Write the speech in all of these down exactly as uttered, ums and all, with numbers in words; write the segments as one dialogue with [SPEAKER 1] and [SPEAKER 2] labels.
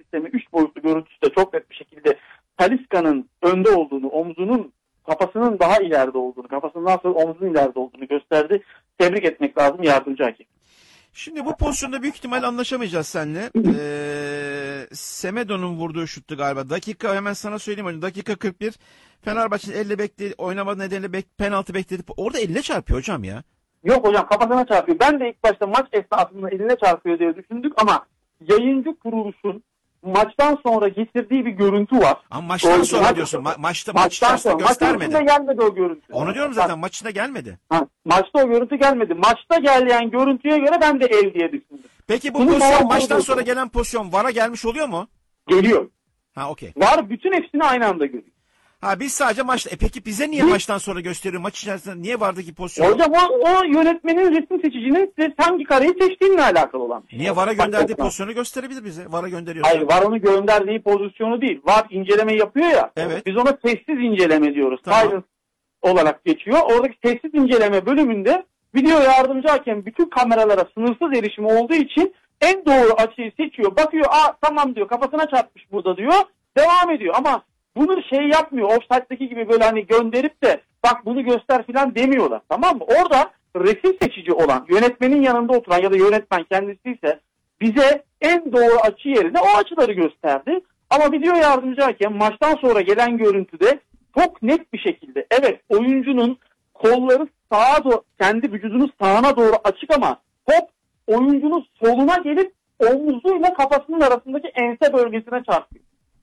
[SPEAKER 1] sistemi üç boyutlu görüntüsü de çok net bir şekilde Talisca'nın önde olduğunu, omzunun kafasının daha ileride olduğunu, kafasından sonra omzunun ileride olduğunu gösterdi. Tebrik etmek lazım yardımcı hakem.
[SPEAKER 2] Şimdi bu pozisyonda büyük ihtimal anlaşamayacağız seninle. Ee, Semedo'nun vurduğu şuttu galiba. Dakika hemen sana söyleyeyim hocam. Dakika kırk bir. Fenerbahçe'nin elle bekledi, oynama nedeniyle bek, penaltı bekledi. Orada elle çarpıyor hocam ya.
[SPEAKER 1] Yok hocam, kafasına çarpıyor. Ben de ilk başta maç esnasında eline çarpıyor diye düşündük ama yayıncı kuruluşun maçtan sonra getirdiği bir görüntü var.
[SPEAKER 2] Ama maçtan
[SPEAKER 1] o,
[SPEAKER 2] sonra
[SPEAKER 1] maç,
[SPEAKER 2] diyorsun. Ma- maçta
[SPEAKER 1] maçtan
[SPEAKER 2] maçta
[SPEAKER 1] sonra.
[SPEAKER 2] göstermedi.
[SPEAKER 1] Maçın içinde gelmedi o görüntü.
[SPEAKER 2] Onu diyorum zaten, maç içinde gelmedi.
[SPEAKER 1] Ha, maçta o görüntü gelmedi. Maçta gelen görüntüye göre ben de el diye düşündüm.
[SPEAKER 2] Peki bu
[SPEAKER 1] Bunu
[SPEAKER 2] pozisyon, maçtan
[SPEAKER 1] diyorsun.
[SPEAKER 2] sonra gelen pozisyon VAR'a gelmiş oluyor mu?
[SPEAKER 1] Geliyor.
[SPEAKER 2] Ha okey.
[SPEAKER 1] Var, bütün hepsini aynı anda görüyor.
[SPEAKER 2] Ha biz sadece maçta. E peki bize niye
[SPEAKER 1] Biz...
[SPEAKER 2] maçtan sonra gösteriyor? Maç içerisinde niye VAR'daki pozisyon?
[SPEAKER 1] Hocam o, o yönetmenin resim seçicinin size hangi kareyi seçtiğinle alakalı olan.
[SPEAKER 2] Niye VAR'a gönderdiği pozisyonu gösterebilir bize? VAR'a gönderiyorsa.
[SPEAKER 1] Hayır, VAR onu gönderdiği pozisyonu değil. VAR inceleme yapıyor ya.
[SPEAKER 2] Evet.
[SPEAKER 1] Biz ona sessiz inceleme diyoruz.
[SPEAKER 2] Tamam.
[SPEAKER 1] Silence olarak geçiyor. Oradaki sessiz inceleme bölümünde video yardımcı hakem bütün kameralara sınırsız erişimi olduğu için en doğru açıyı seçiyor. Bakıyor, aa tamam diyor, kafasına çarpmış burada diyor. Devam ediyor ama bunu şey yapmıyor. Offside'daki gibi böyle hani gönderip de bak bunu göster filan demiyorlar. Tamam mı? Orada resim seçici olan, yönetmenin yanında oturan ya da yönetmen kendisi ise bize en doğru açı yerine o açıları gösterdi. Ama video yardımcı hakem maçtan sonra gelen görüntüde çok net bir şekilde, evet oyuncunun kolları sağa doğru, kendi vücudunun sağına doğru açık ama top oyuncunun soluna gelip omuzuyla kafasının arasındaki ense bölgesine çarpıyor.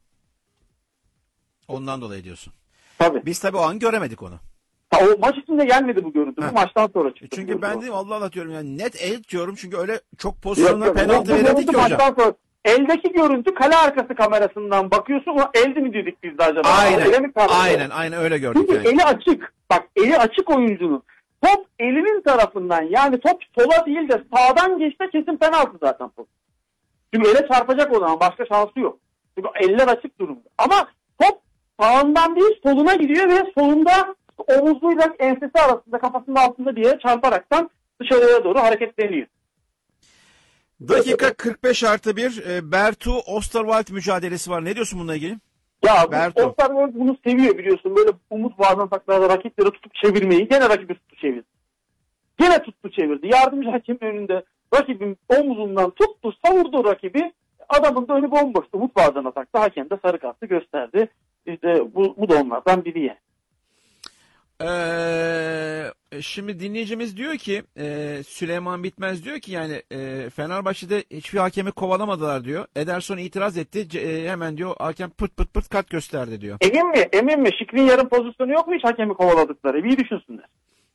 [SPEAKER 2] Ondan dolayı diyorsun.
[SPEAKER 1] Tabii.
[SPEAKER 2] Biz tabii o an göremedik onu.
[SPEAKER 1] Ha, o maç içinde gelmedi bu görüntü.
[SPEAKER 2] Ha.
[SPEAKER 1] Bu maçtan sonra çıktı.
[SPEAKER 2] Çünkü ben de Allah Allah diyorum yani net el diyorum çünkü öyle çok pozisyonda
[SPEAKER 1] yok, yok,
[SPEAKER 2] penaltı
[SPEAKER 1] yok,
[SPEAKER 2] verildi ki hocam.
[SPEAKER 1] Sonra, eldeki görüntü kale arkası kamerasından bakıyorsun, o elde mi dedik biz de acaba?
[SPEAKER 2] Aynen. Aynen, aynen öyle gördük.
[SPEAKER 1] Çünkü
[SPEAKER 2] yani.
[SPEAKER 1] eli açık. Bak, eli açık oyuncunun. Top elinin tarafından, yani top sola değil de sağdan geçse kesin penaltı zaten top. Çünkü ele çarpacak o zaman, başka şansı yok. Çünkü eller açık durumda. Ama top sağından değil soluna gidiyor ve solunda omuzuyla ensesi arasında, kafasının altında diye çarparaktan dışarıya doğru hareketleniyor.
[SPEAKER 2] Dakika kırk beş artı bir e, Bertu Osterwald mücadelesi var. Ne diyorsun bununla ilgili?
[SPEAKER 1] Ya
[SPEAKER 2] Bertu.
[SPEAKER 1] Osterwald bunu seviyor biliyorsun. Böyle umut vaazdan taklarda rakipleri tutup çevirmeyi. Gene rakibi tuttu çevirdi. Gene tuttu çevirdi. Yardımcı hakem önünde rakibin omuzundan tuttu, savurdu rakibi. Adamın da önü bomboştu. Umut vaazdan atakta hakem de sarı kartı gösterdi. İşte bu, bu da onlardan biri yani.
[SPEAKER 2] Ee, şimdi dinleyicimiz diyor ki e, Süleyman Bitmez diyor ki yani e, Fenerbahçe'de hiçbir hakemi kovalamadılar diyor. Ederson itiraz etti. C- e, hemen diyor hakem pırt pırt pırt kart gösterdi diyor.
[SPEAKER 1] Emin mi? Emin mi? Şikrin yarım pozisyonu yok mu hiç hakemi kovaladıkları? Bir düşünsünler.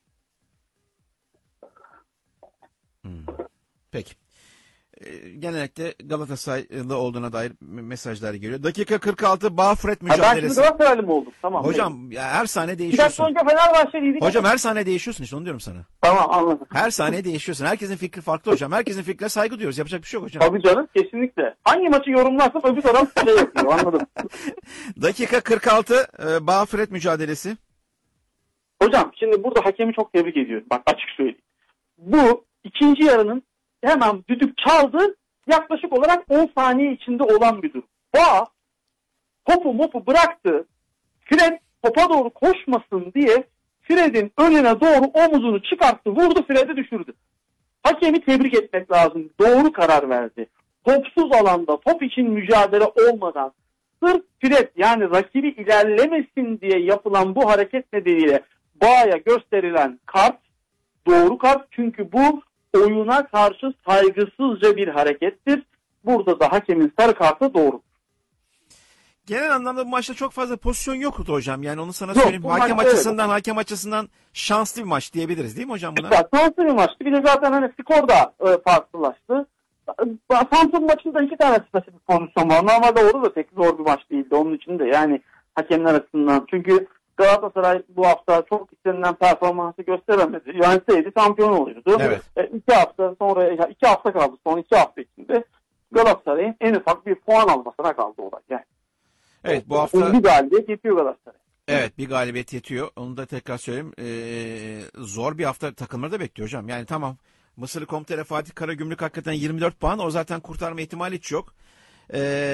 [SPEAKER 2] Hmm. Peki. Genellikle Galatasaraylı olduğuna dair mesajlar geliyor. Dakika kırk altı Bağfret mücadelesi.
[SPEAKER 1] Ha, ben şimdi Galatasaraylı mı oldum? Tamam.
[SPEAKER 2] Hocam ya her saniye
[SPEAKER 1] Bir dakika
[SPEAKER 2] değişiyorsun.
[SPEAKER 1] önce Fenerbahçeliydik.
[SPEAKER 2] Hocam her saniye değişiyorsun işte onu diyorum sana.
[SPEAKER 1] Tamam, anladım.
[SPEAKER 2] Her saniye değişiyorsun. Herkesin fikri farklı hocam. Herkesin fikrine saygı duyuyoruz. Yapacak bir şey yok hocam.
[SPEAKER 1] Tabii canım, kesinlikle. Hangi maçı yorumlarsam öbür taraf şey yapıyor, anladım.
[SPEAKER 2] Dakika kırk altı e, Bağfret mücadelesi.
[SPEAKER 1] Hocam şimdi burada hakemi çok tebrik ediyorum. Bak açık söyleyeyim. Bu ikinci yarının hemen düdük çaldı. Yaklaşık olarak on saniye içinde olan bir durum. Bağ topu mopu bıraktı. Fred topa doğru koşmasın diye Fred'in önüne doğru omuzunu çıkarttı. Vurdu, Fred'i düşürdü. Hakemi tebrik etmek lazım. Doğru karar verdi. Topsuz alanda top için mücadele olmadan sırf Fred, yani rakibi ilerlemesin diye yapılan bu hareket nedeniyle Bağ'a gösterilen kart doğru kart. Çünkü bu oyuna karşı saygısızca bir harekettir. Burada da hakemin sarı kartı doğru.
[SPEAKER 2] Genel anlamda bu maçta çok fazla pozisyon yoktu hocam. Yani onu sana
[SPEAKER 1] Yok,
[SPEAKER 2] söyleyeyim. Hakem
[SPEAKER 1] maçta
[SPEAKER 2] açısından evet. hakem açısından şanslı bir maç diyebiliriz değil mi hocam buna?
[SPEAKER 1] Evet, şanslı bir maçtı. Bir de zaten hani skor da e, farklılaştı. Samsun maçında iki tane spesifik pozisyon var. Normalde orada da pek zor bir maç değildi. Onun için de yani hakemler açısından. Çünkü Galatasaray bu hafta çok istenilen performansı gösteremedi. Yenseydi şampiyon oluyordu.
[SPEAKER 2] Evet.
[SPEAKER 1] E, iki hafta sonra, iki hafta kaldı. Son iki hafta içinde Galatasaray'ın en ufak bir puan almasına kaldı olay. Yani.
[SPEAKER 2] Evet bu hafta...
[SPEAKER 1] Bir galibiyet yetiyor Galatasaray.
[SPEAKER 2] Evet bir galibiyet yetiyor. Onu da tekrar söyleyeyim. Ee, zor bir hafta takımları da bekliyor hocam. Yani tamam Mısırlı Komutanı Fatih Karagümrük hakikaten yirmi dört puan. O zaten kurtarma ihtimali hiç yok. Ee,